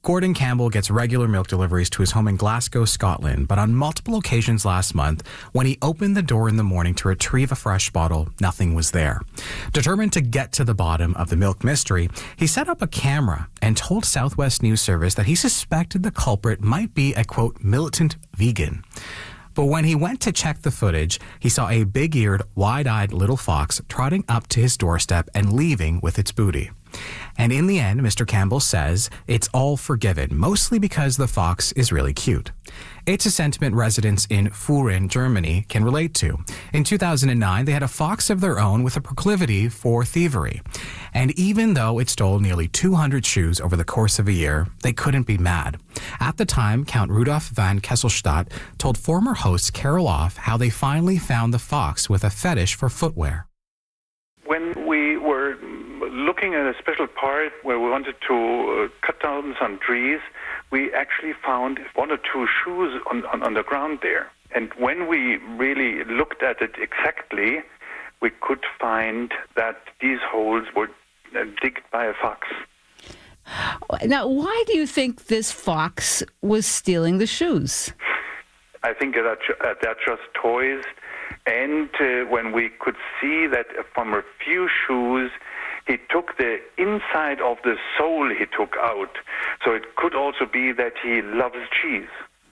Gordon Campbell gets regular milk deliveries to his home in Glasgow, Scotland, but on multiple occasions last month, when he opened the door in the morning to retrieve a fresh bottle, nothing was there. Determined to get to the bottom of the milk mystery, he set up a camera and told Southwest News Service that he suspected the culprit might be a, quote, militant vegan. But when he went to check the footage, he saw a big-eared, wide-eyed little fox trotting up to his doorstep and leaving with its booty. And in the end, Mr. Campbell says it's all forgiven, mostly because the fox is really cute. It's a sentiment residents in Furin, Germany can relate to. In 2009, they had a fox of their own with a proclivity for thievery. And even though it stole nearly 200 shoes over the course of a year, they couldn't be mad. At the time, Count Rudolf van Kesselstadt told former host Carol Off how they finally found the fox with a fetish for footwear. When we were looking at a special part where we wanted to cut down some trees, we actually found one or two shoes on the ground there. And when we really looked at it exactly, we could find that these holes were digged by a fox. Now, why do you think this fox was stealing the shoes? I think they're just toys. And when we could see that from a few shoes, he took the inside of the sole he took out. So it could also be that he loves cheese.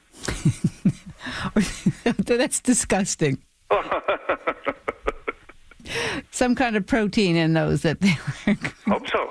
That's disgusting. Some kind of protein in those that they were. Hope so.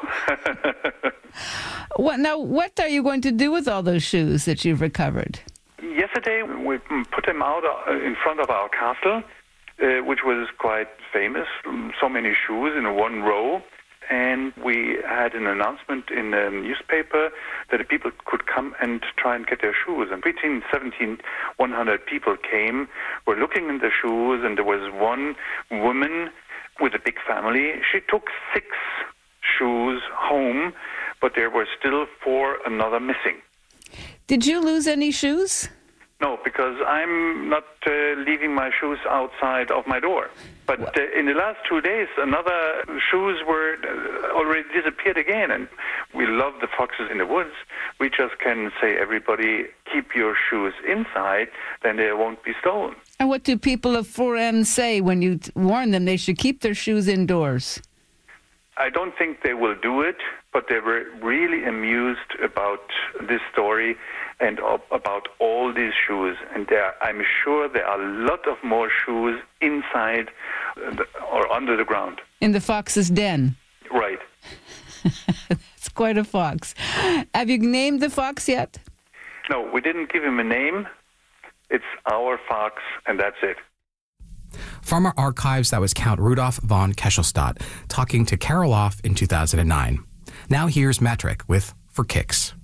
What are you going to do with all those shoes that you've recovered? Yesterday, we put them out in front of our castle, which was quite famous. So many shoes in one row. And we had an announcement in the newspaper that the people could come and try and get their shoes. And between 1,100 people came, were looking in the shoes, and there was one woman with a big family. She took 6 shoes home, but there were still 4 another missing. Did you lose any shoes? No, because I'm not leaving my shoes outside of my door. But in the last 2 days, another shoes were already disappeared again. And we love the foxes in the woods. We just can say, everybody, keep your shoes inside, then they won't be stolen. And what do people of Furin say when you warn them they should keep their shoes indoors? I don't think they will do it, but they were really amused about this story and about all these shoes. And I'm sure there are a lot of more shoes inside or under the ground. In the fox's den? Right. That's quite a fox. Have you named the fox yet? No, we didn't give him a name. It's our fox, and that's it. From our archives, that was Count Rudolf von Kesselstadt talking to Carol Off in 2009. Now here's Metric with For Kicks.